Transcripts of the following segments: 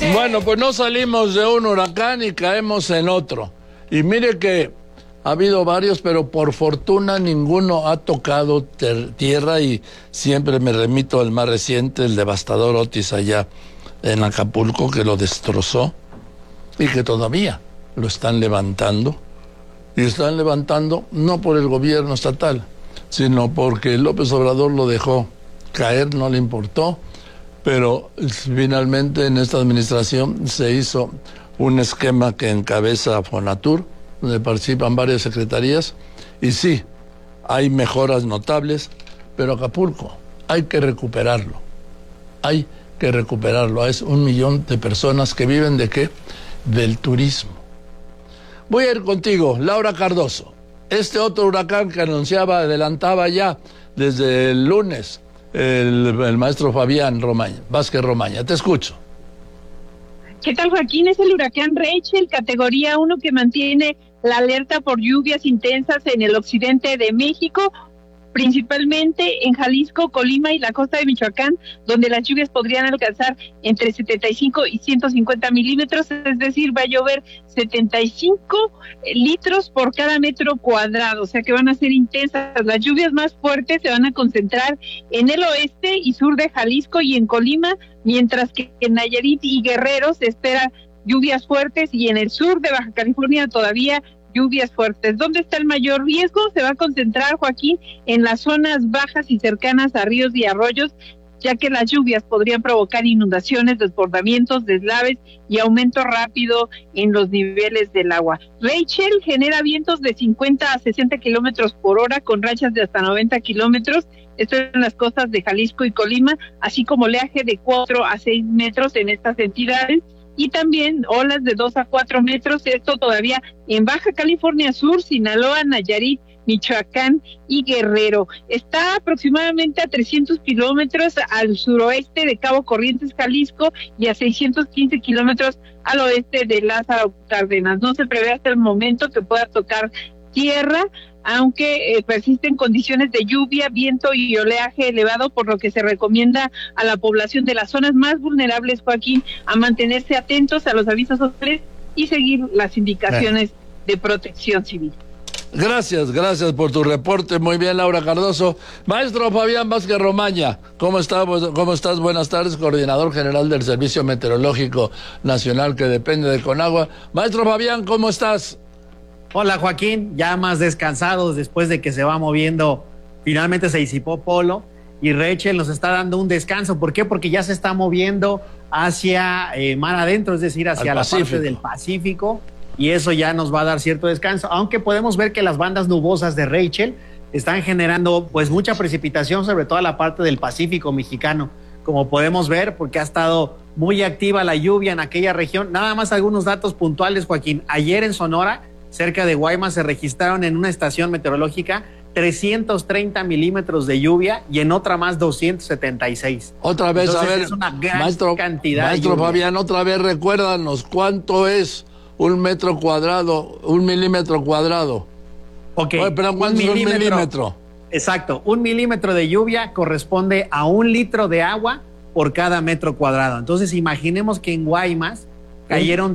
Bueno, pues no salimos de un huracán y caemos en otro. Y mire que ha habido varios, pero por fortuna ninguno ha tocado tierra, y siempre me remito al más reciente, el devastador Otis allá en Acapulco, que lo destrozó y que todavía lo están levantando. Y están levantando no por el gobierno estatal, sino porque López Obrador lo dejó caer, no le importó. Pero finalmente en esta administración se hizo un esquema que encabeza Fonatur, donde participan varias secretarías, y sí, hay mejoras notables, pero Acapulco hay que recuperarlo. Hay que recuperarlo. Es 1 millón de personas que viven ¿de qué? Del turismo. Voy a ir contigo, Laura Cardoso. Este otro huracán que adelantaba ya desde el lunes el maestro Fabián Vázquez Romaña. Te escucho. ¿Qué tal, Joaquín? Es el huracán Rachel, categoría 1, que mantiene la alerta por lluvias intensas en el occidente de México, principalmente en Jalisco, Colima y la costa de Michoacán, donde las lluvias podrían alcanzar entre 75 y 150 milímetros, es decir, va a llover 75 litros por cada metro cuadrado, o sea que van a ser intensas. Las lluvias más fuertes se van a concentrar en el oeste y sur de Jalisco y en Colima, mientras que en Nayarit y Guerrero se esperan lluvias fuertes, y en el sur de Baja California todavía lluvias fuertes. ¿Dónde está el mayor riesgo? Se va a concentrar, Joaquín, en las zonas bajas y cercanas a ríos y arroyos, ya que las lluvias podrían provocar inundaciones, desbordamientos, deslaves y aumento rápido en los niveles del agua. Rachel genera vientos de 50 a 60 kilómetros por hora con rachas de hasta 90 kilómetros. Esto en las costas de Jalisco y Colima, así como oleaje de 4 a 6 metros en estas entidades, y también olas de 2 a 4 metros, esto todavía en Baja California Sur, Sinaloa, Nayarit, Michoacán y Guerrero. Está aproximadamente a 300 kilómetros al suroeste de Cabo Corrientes, Jalisco, y a 615 kilómetros al oeste de Lázaro Cárdenas. No se prevé hasta el momento que pueda tocar tierra, aunque persisten condiciones de lluvia, viento y oleaje elevado, por lo que se recomienda a la población de las zonas más vulnerables, Joaquín, a mantenerse atentos a los avisos sociales y seguir las indicaciones de protección civil. Gracias por tu reporte. Muy bien, Laura Cardoso. Maestro Fabián Vázquez Romaña, ¿cómo estás? Buenas tardes, coordinador general del Servicio Meteorológico Nacional, que depende de Conagua. Maestro Fabián, ¿cómo estás? Hola, Joaquín, ya más descansados después de que se va moviendo, finalmente se disipó Polo y Rachel nos está dando un descanso. ¿Por qué? Porque ya se está moviendo hacia mar adentro, es decir, hacia la parte del Pacífico, y eso ya nos va a dar cierto descanso, aunque podemos ver que las bandas nubosas de Rachel están generando pues mucha precipitación, sobre todo la parte del Pacífico mexicano, como podemos ver, porque ha estado muy activa la lluvia en aquella región. Nada más algunos datos puntuales, Joaquín. Ayer en Sonora, cerca de Guaymas, se registraron en una estación meteorológica 330 milímetros de lluvia y en otra más 276. Otra vez, entonces, a ver, es una gran cantidad. Maestro Fabián, otra vez recuérdanos, ¿cuánto es 1 metro cuadrado, 1 milímetro cuadrado? Ok. Oye, pero ¿cuánto es 1 milímetro? Exacto, 1 milímetro de lluvia corresponde a 1 litro de agua por cada metro cuadrado. Entonces imaginemos que en Guaymas cayeron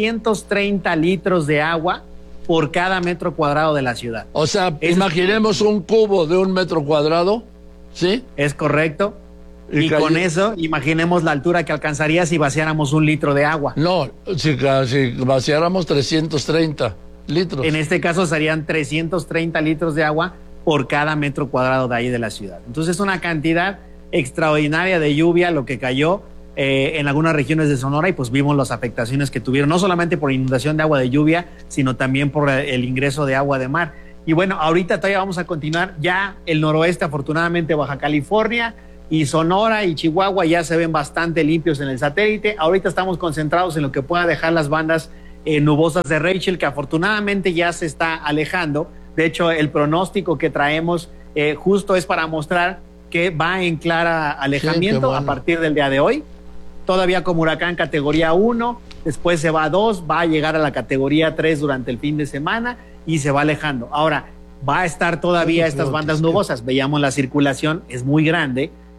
330 litros de agua por cada metro cuadrado de la ciudad. O sea, imaginemos un cubo de 1 metro cuadrado, ¿sí? Es correcto. Y con eso, imaginemos la altura que alcanzaría si vaciáramos 1 litro de agua. No, si vaciáramos 330 litros. En este caso serían 330 litros de agua por cada metro cuadrado de ahí de la ciudad. Entonces es una cantidad extraordinaria de lluvia lo que cayó en algunas regiones de Sonora, y pues vimos las afectaciones que tuvieron, no solamente por inundación de agua de lluvia, sino también por el ingreso de agua de mar. Y bueno, ahorita todavía vamos a continuar. Ya el noroeste, afortunadamente, Baja California y Sonora y Chihuahua ya se ven bastante limpios en el satélite. Ahorita estamos concentrados en lo que pueda dejar las bandas nubosas de Rachel, que afortunadamente ya se está alejando. De hecho, el pronóstico que traemos justo es para mostrar que va en clara alejamiento a partir del día de hoy. Todavía como huracán categoría 1, después se va a 2, va a llegar a la categoría 3 durante el fin de semana y se va alejando. Ahora, va a estar todavía estas bandas nubosas. Veíamos la circulación, es muy grande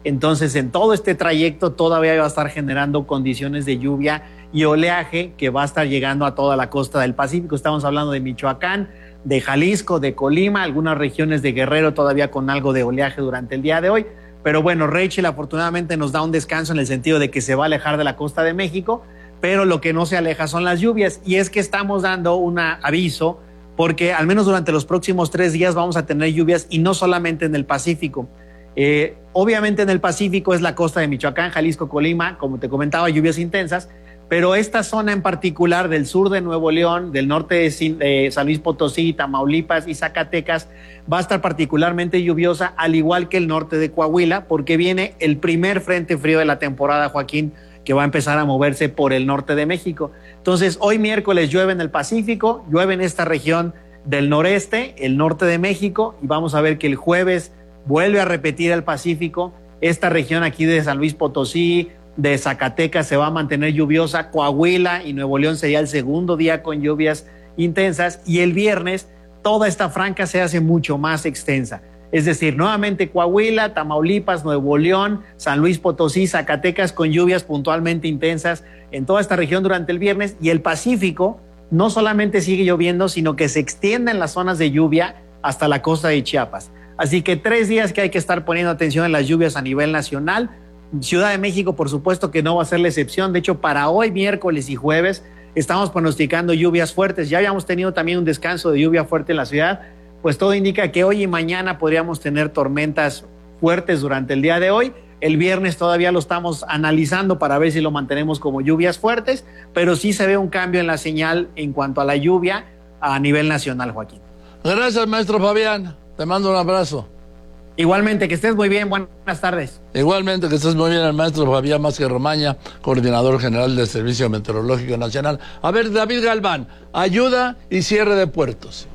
Entonces, en todo este trayecto todavía va a estar generando condiciones de lluvia y oleaje que va a estar llegando a toda la costa del Pacífico. Estamos hablando de Michoacán, de Jalisco, de Colima, algunas regiones de Guerrero todavía con algo de oleaje durante el día de hoy. Pero bueno, Rachel afortunadamente nos da un descanso en el sentido de que se va a alejar de la costa de México, pero lo que no se aleja son las lluvias. Y es que estamos dando un aviso porque al menos durante los próximos 3 días vamos a tener lluvias y no solamente en el Pacífico. Obviamente en el Pacífico es la costa de Michoacán, Jalisco, Colima, como te comentaba, lluvias intensas, pero esta zona en particular del sur de Nuevo León, del norte de San Luis Potosí, Tamaulipas y Zacatecas va a estar particularmente lluviosa, al igual que el norte de Coahuila, porque viene el primer frente frío de la temporada, Joaquín, que va a empezar a moverse por el norte de México. Entonces, hoy miércoles llueve en el Pacífico, llueve en esta región del noreste, el norte de México, y vamos a ver que el jueves vuelve a repetir el Pacífico. Esta región aquí de San Luis Potosí, de Zacatecas se va a mantener lluviosa, Coahuila y Nuevo León sería el segundo día con lluvias intensas, y el viernes toda esta franja se hace mucho más extensa. Es decir, nuevamente Coahuila, Tamaulipas, Nuevo León, San Luis Potosí, Zacatecas con lluvias puntualmente intensas en toda esta región durante el viernes, y el Pacífico no solamente sigue lloviendo, sino que se extiende en las zonas de lluvia hasta la costa de Chiapas. Así que 3 días que hay que estar poniendo atención en las lluvias a nivel nacional. Ciudad de México, por supuesto que no va a ser la excepción. De hecho, para hoy, miércoles y jueves, estamos pronosticando lluvias fuertes. Ya habíamos tenido también un descanso de lluvia fuerte en la ciudad, pues todo indica que hoy y mañana podríamos tener tormentas fuertes durante el día de hoy. El viernes todavía lo estamos analizando para ver si lo mantenemos como lluvias fuertes, pero sí se ve un cambio en la señal en cuanto a la lluvia a nivel nacional, Joaquín. Gracias, maestro Fabián. Te mando un abrazo. Igualmente, que estés muy bien, buenas tardes. Igualmente, que estés muy bien, el maestro Fabián Vázquez Romaña, coordinador general del Servicio Meteorológico Nacional. A ver, David Galván, ayuda y cierre de puertos.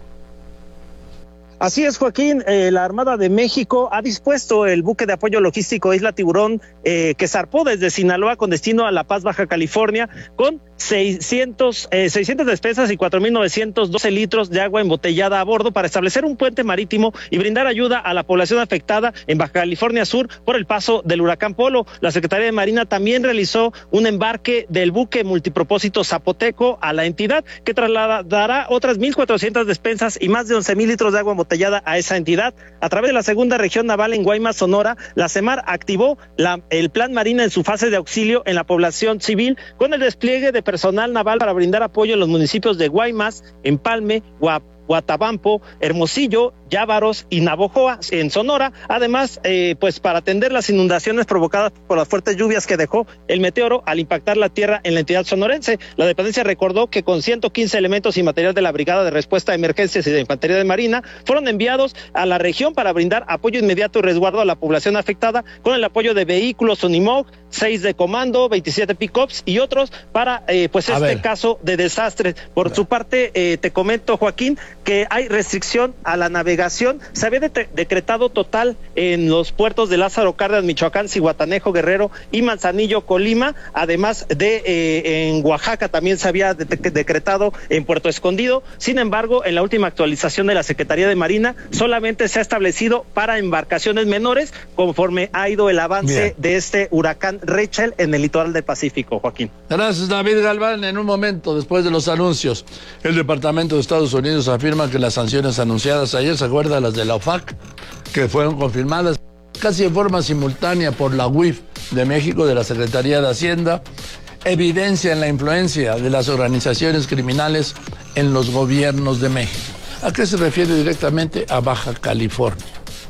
Así es, Joaquín, la Armada de México ha dispuesto el buque de apoyo logístico Isla Tiburón que zarpó desde Sinaloa con destino a La Paz, Baja California, con 600 despensas y 4.912 litros de agua embotellada a bordo para establecer un puente marítimo y brindar ayuda a la población afectada en Baja California Sur por el paso del huracán Polo. La Secretaría de Marina también realizó un embarque del buque multipropósito Zapoteco a la entidad, que trasladará otras 1.400 despensas y más de 11.000 litros de agua embotellada a esa entidad. A través de la segunda región naval en Guaymas, Sonora, la CEMAR activó el plan Marina en su fase de auxilio en la población civil con el despliegue de personal naval para brindar apoyo en los municipios de Guaymas, Empalme, Guatabampo, Hermosillo, Llávaros y Navojoa en Sonora, además pues para atender las inundaciones provocadas por las fuertes lluvias que dejó el meteoro al impactar la tierra en la entidad sonorense. La dependencia recordó que con 115 elementos y material de la Brigada de Respuesta a Emergencias y de Infantería de Marina fueron enviados a la región para brindar apoyo inmediato y resguardo a la población afectada, con el apoyo de vehículos Unimog, 6 de comando, 27 pick-ups y otros para caso de desastre. Por su parte, te comento, Joaquín, que hay restricción a la navegación. Se había decretado total en los puertos de Lázaro Cárdenas, Michoacán, Zihuatanejo, Guerrero y Manzanillo, Colima, además de en Oaxaca también se había decretado en Puerto Escondido. Sin embargo, en la última actualización de la Secretaría de Marina solamente se ha establecido para embarcaciones menores conforme ha ido el avance de este huracán Rachel en el litoral del Pacífico, Joaquín. Gracias, David Galván. En un momento, después de los anuncios, el Departamento de Estados Unidos afirma que las sanciones anunciadas ayer, ¿se acuerda? Las de la OFAC, que fueron confirmadas casi en forma simultánea por la UIF de México, de la Secretaría de Hacienda, evidencian la influencia de las organizaciones criminales en los gobiernos de México. ¿A qué se refiere directamente? A Baja California,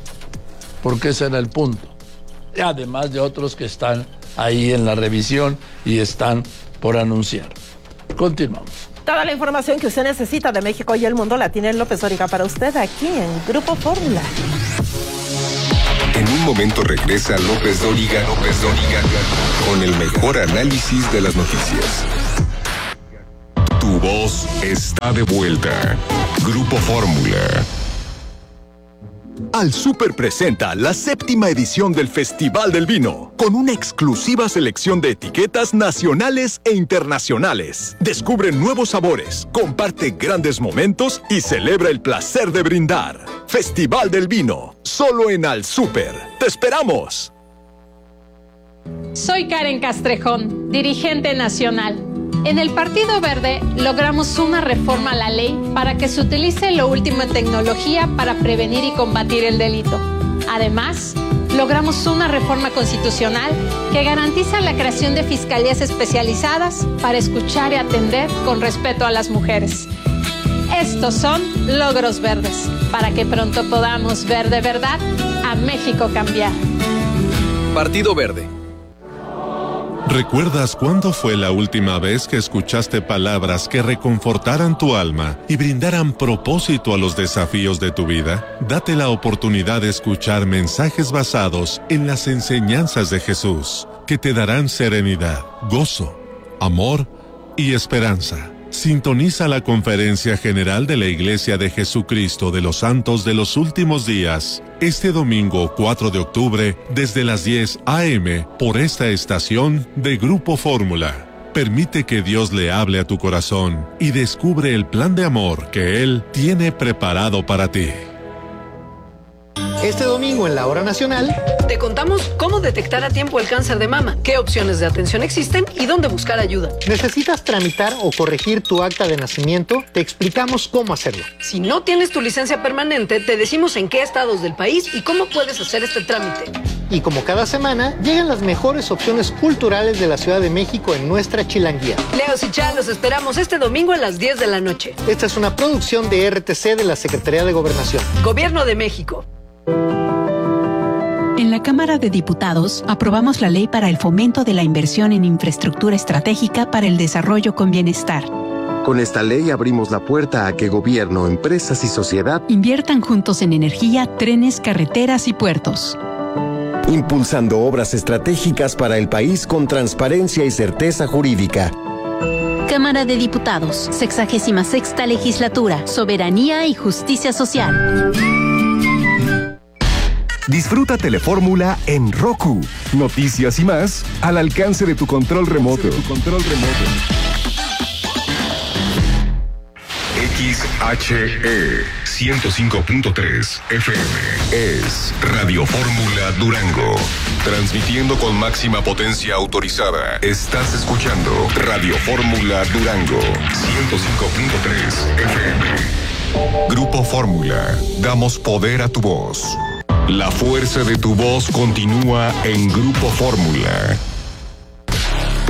porque ese era el punto. Además de otros que están ahí en la revisión y están por anunciar. Continuamos. Toda la información que usted necesita de México y el mundo la tiene López Dóriga para usted aquí en Grupo Fórmula. En un momento regresa López Dóriga con el mejor análisis de las noticias. Tu voz está de vuelta. Grupo Fórmula. Al Super presenta la 7ª edición del Festival del Vino, con una exclusiva selección de etiquetas nacionales e internacionales. Descubre nuevos sabores, comparte grandes momentos y celebra el placer de brindar. Festival del Vino, solo en Al Super. ¡Te esperamos! Soy Karen Castrejón, dirigente nacional. En el Partido Verde logramos una reforma a la ley para que se utilice lo último en tecnología para prevenir y combatir el delito. Además, logramos una reforma constitucional que garantiza la creación de fiscalías especializadas para escuchar y atender con respeto a las mujeres. Estos son logros verdes, para que pronto podamos ver de verdad a México cambiar. Partido Verde. ¿Recuerdas cuándo fue la última vez que escuchaste palabras que reconfortaran tu alma y brindaran propósito a los desafíos de tu vida? Date la oportunidad de escuchar mensajes basados en las enseñanzas de Jesús, que te darán serenidad, gozo, amor y esperanza. Sintoniza la Conferencia General de la Iglesia de Jesucristo de los Santos de los Últimos Días, este domingo 4 de octubre, desde las 10 a.m., por esta estación de Grupo Fórmula. Permite que Dios le hable a tu corazón y descubre el plan de amor que Él tiene preparado para ti. Este domingo en la Hora Nacional te contamos cómo detectar a tiempo el cáncer de mama, qué opciones de atención existen y dónde buscar ayuda. ¿Necesitas tramitar o corregir tu acta de nacimiento? Te explicamos cómo hacerlo. Si no tienes tu licencia permanente, te decimos en qué estados del país y cómo puedes hacer este trámite. Y como cada semana, llegan las mejores opciones culturales de la Ciudad de México en nuestra chilanguía. Leos y Chan, los esperamos este domingo a las 10 de la noche. Esta es una producción de RTC de la Secretaría de Gobernación. Gobierno de México. En la Cámara de Diputados aprobamos la Ley para el Fomento de la Inversión en Infraestructura Estratégica para el Desarrollo con Bienestar. Con esta ley abrimos la puerta a que gobierno, empresas y sociedad inviertan juntos en energía, trenes, carreteras y puertos. Impulsando obras estratégicas para el país con transparencia y certeza jurídica. Cámara de Diputados, 66ª Legislatura, Soberanía y Justicia Social. Disfruta Telefórmula en Roku. Noticias y más al alcance de tu control remoto. XHE 105.3 FM es Radio Fórmula Durango. Transmitiendo con máxima potencia autorizada. Estás escuchando Radio Fórmula Durango 105.3 FM. Grupo Fórmula. Damos poder a tu voz. La fuerza de tu voz continúa en Grupo Fórmula.